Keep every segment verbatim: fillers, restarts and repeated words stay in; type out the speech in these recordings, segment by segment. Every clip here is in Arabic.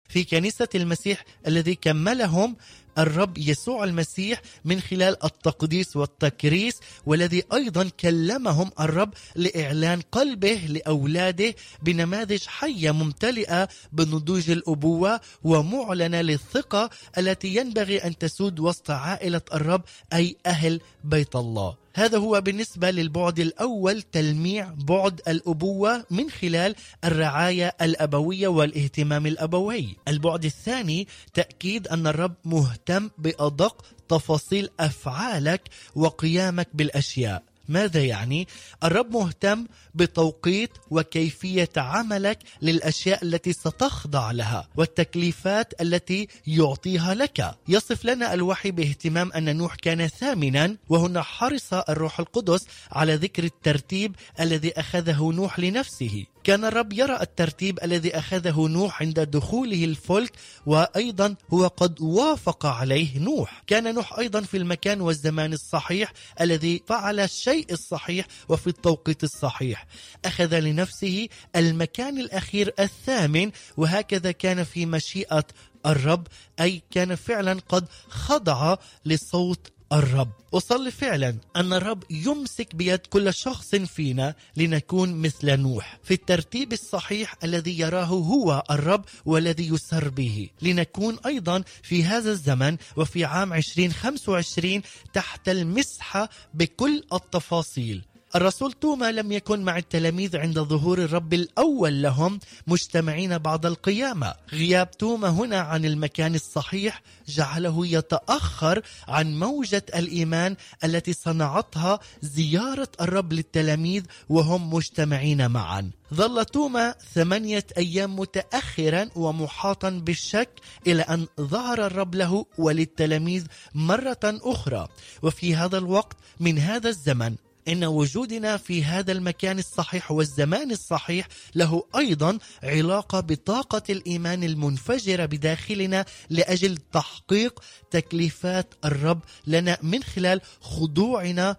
في كنيسة المسيح الذي كملهم الرب يسوع المسيح من خلال التقديس والتكريس، والذي أيضا كلمهم الرب لإعلان قلبه لأولاده بنماذج حية ممتلئة بنضوج الأبوة ومعلنة للثقة التي ينبغي أن تسود وسط عائلة الرب، أي أهل بيت الله. هذا هو بالنسبة للبعد الأول، تلميع بعد الأبوة من خلال الرعاية الأبوية والاهتمام الأبوي. البعد الثاني تأكيد أن الرب مهتم بأدق تفاصيل أفعالك وقيامك بالأشياء. ماذا يعني؟ الرب مهتم بتوقيت وكيفية عملك للأشياء التي ستخضع لها والتكليفات التي يعطيها لك. يصف لنا الوحي باهتمام أن نوح كان ثامنا، وهنا حرص الروح القدس على ذكر الترتيب الذي أخذه نوح لنفسه. كان الرب يرى الترتيب الذي أخذه نوح عند دخوله الفلك، وأيضا هو قد وافق عليه نوح. كان نوح أيضا في المكان والزمان الصحيح الذي فعل الشيء الصحيح وفي التوقيت الصحيح. أخذ لنفسه المكان الأخير الثامن، وهكذا كان في مشيئة الرب، أي كان فعلا قد خضع لصوت الرب. أصلي فعلا أن الرب يمسك بيد كل شخص فينا لنكون مثل نوح في الترتيب الصحيح الذي يراه هو الرب والذي يسر به، لنكون أيضا في هذا الزمن وفي عام عشرين خمسة وعشرين تحت المسحة بكل التفاصيل. الرسول توما لم يكن مع التلاميذ عند ظهور الرب الأول لهم مجتمعين بعد القيامة. غياب توما هنا عن المكان الصحيح جعله يتأخر عن موجة الإيمان التي صنعتها زيارة الرب للتلاميذ وهم مجتمعين معا. ظل توما ثمانية أيام متأخرا ومحاطا بالشك إلى أن ظهر الرب له وللتلاميذ مرة أخرى. وفي هذا الوقت من هذا الزمن إن وجودنا في هذا المكان الصحيح والزمان الصحيح له أيضا علاقة بطاقة الإيمان المنفجرة بداخلنا لأجل تحقيق تكليفات الرب لنا من خلال خضوعنا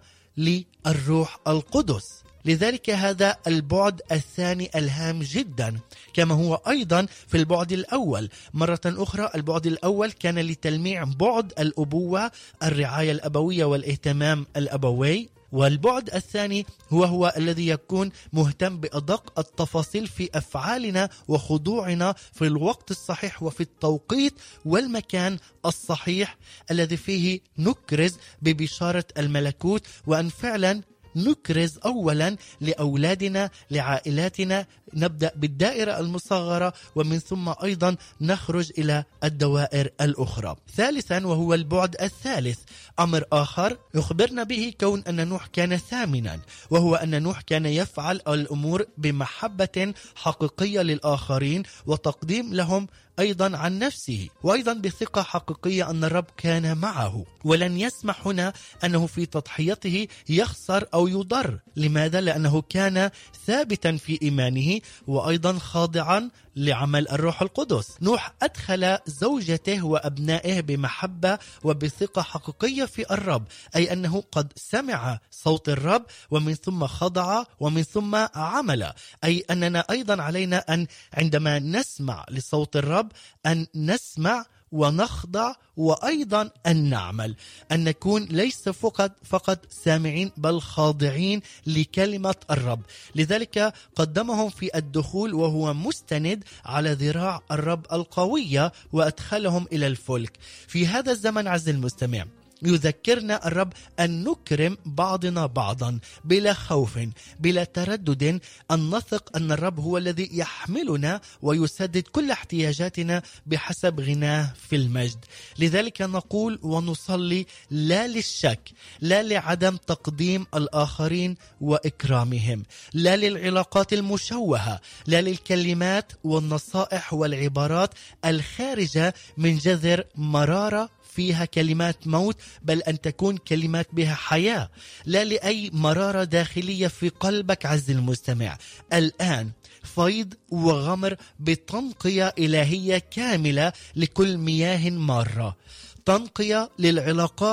للروح القدس. لذلك هذا البعد الثاني الهام جدا، كما هو أيضا في البعد الأول. مرة أخرى البعد الأول كان لتلميع بعد الأبوة، الرعاية الأبوية والاهتمام الأبوي، والبعد الثاني هو هو الذي يكون مهتم بأدق التفاصيل في أفعالنا وخضوعنا في الوقت الصحيح وفي التوقيت والمكان الصحيح الذي فيه نكرز ببشارة الملكوت، وأن فعلا نكرز أولا لأولادنا لعائلاتنا، نبدأ بالدائرة المصغرة ومن ثم أيضا نخرج إلى الدوائر الأخرى. ثالثا وهو البعد الثالث، أمر آخر يخبرنا به كون أن نوح كان ثامنا، وهو أن نوح كان يفعل الأمور بمحبة حقيقية للآخرين وتقديم لهم أيضا عن نفسه، وأيضا بثقة حقيقية أن الرب كان معه ولن يسمح هنا أنه في تضحيته يخسر أو يضر. لماذا؟ لأنه كان ثابتا في إيمانه وأيضا خاضعا لعمل الروح القدس. نوح أدخل زوجته وأبنائه بمحبة وبثقة حقيقية في الرب، أي أنه قد سمع صوت الرب ومن ثم خضع ومن ثم عمل، أي أننا أيضا علينا أن عندما نسمع لصوت الرب أن نسمع ونخضع وأيضا أن نعمل، أن نكون ليس فقط فقط سامعين بل خاضعين لكلمة الرب. لذلك قدمهم في الدخول وهو مستند على ذراع الرب القوية وأدخلهم إلى الفلك. في هذا الزمن عز المستمع يذكرنا الرب أن نكرم بعضنا بعضا بلا خوف بلا تردد، أن نثق أن الرب هو الذي يحملنا ويسدد كل احتياجاتنا بحسب غناه في المجد. لذلك نقول ونصلي لا للشك، لا لعدم تقديم الآخرين وإكرامهم، لا للعلاقات المشوهة، لا للكلمات والنصائح والعبارات الخارجة من جذر مرارة فيها كلمات موت، بل أن تكون كلمات بها حياة، لا لأي مرارة داخلية في قلبك عز المستمع. الآن فيض وغمر بتنقية إلهية كاملة لكل مياه مارة، تنقية للعلاقات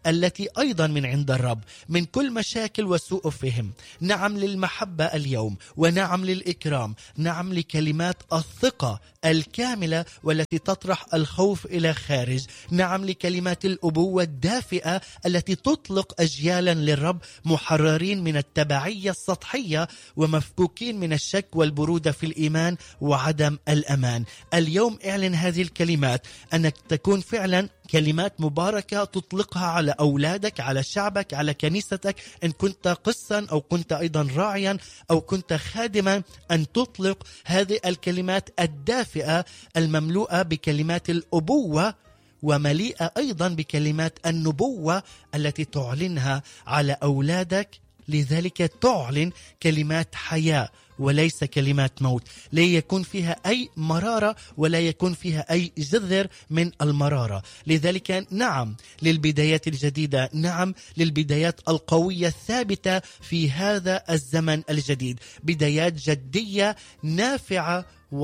التي أيضا من عند الرب، من كل مشاكل وسوء فهم. نعم للمحبة اليوم، ونعم للإكرام، نعم لكلمات الثقة الكاملة والتي تطرح الخوف إلى خارج، نعم لكلمات الأبوة الدافئة التي تطلق أجيالا للرب، محررين من التبعية السطحية ومفكوكين من الشك والبرودة في الإيمان وعدم الأمان. اليوم اعلن هذه الكلمات، أنك تكون فعلا كلمات مباركة تطلقها على أولادك، على شعبك، على كنيستك، إن كنت قسا أو كنت أيضا راعيا أو كنت خادما، أن تطلق هذه الكلمات الدافئة المملوءة بكلمات الأبوة ومليئة أيضا بكلمات النبوة التي تعلنها على أولادك. لذلك تعلن كلمات حياة وليس كلمات موت، لا يكون فيها أي مرارة ولا يكون فيها أي جذر من المرارة. لذلك نعم للبدايات الجديدة، نعم للبدايات القوية الثابتة في هذا الزمن الجديد، بدايات جدية نافعة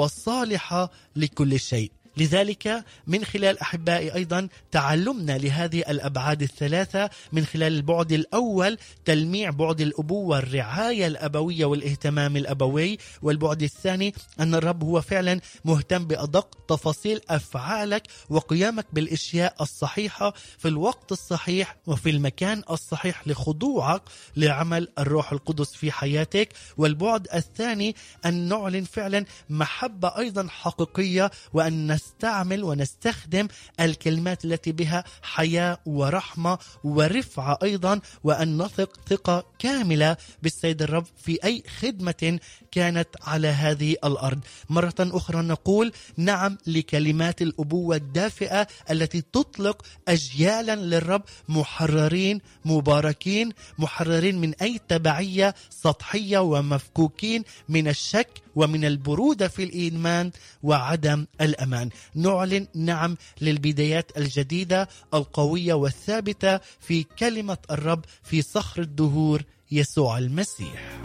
وصالحة لكل شيء. لذلك من خلال أحبائي أيضا تعلمنا لهذه الأبعاد الثلاثة، من خلال البعد الأول تلميع بعد الأبوة، الرعاية الأبوية والاهتمام الأبوي، والبعد الثاني أن الرب هو فعلا مهتم بأدق تفاصيل أفعالك وقيامك بالإشياء الصحيحة في الوقت الصحيح وفي المكان الصحيح لخضوعك لعمل الروح القدس في حياتك. والبعد الثاني أن نعلن فعلا محبة أيضا حقيقية، وأن نستعمل ونستخدم الكلمات التي بها حياة ورحمة ورفعة أيضا، وأن نثق ثقة كاملة بالسيد الرب في أي خدمة كانت على هذه الأرض. مرة أخرى نقول نعم لكلمات الأبوة الدافئة التي تطلق أجيالا للرب، محررين مباركين، محررين من أي تبعية سطحية ومفكوكين من الشك ومن البرودة في الإيمان وعدم الأمان. نعلن نعم للبدايات الجديدة القوية والثابتة في كلمة الرب في صخر الدهور يسوع المسيح.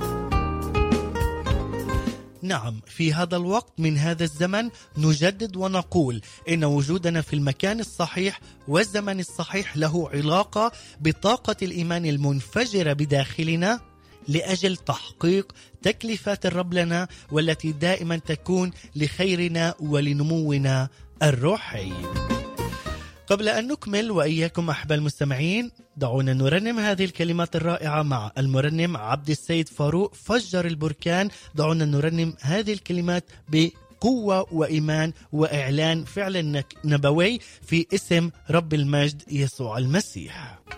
نعم في هذا الوقت من هذا الزمن نجدد ونقول إن وجودنا في المكان الصحيح والزمن الصحيح له علاقة بطاقة الإيمان المنفجرة بداخلنا لأجل تحقيق تكليفات الرب لنا، والتي دائما تكون لخيرنا ولنمونا الروحي. قبل أن نكمل وإياكم أحباب المستمعين، دعونا نرنم هذه الكلمات الرائعة مع المرنم عبد السيد فاروق فجر البركان. دعونا نرنم هذه الكلمات بقوة وإيمان وإعلان فعل نبوي في اسم رب المجد يسوع المسيح.